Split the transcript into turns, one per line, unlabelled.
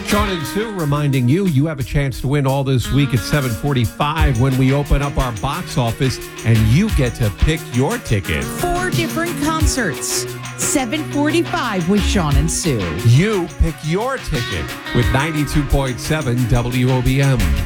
Sean and Sue reminding you have a chance to win all this week at 7:45 when we open up our box office and you get to pick your ticket.
4 different concerts. 7:45 with Sean and Sue.
You pick your ticket with 92.7 WOBM.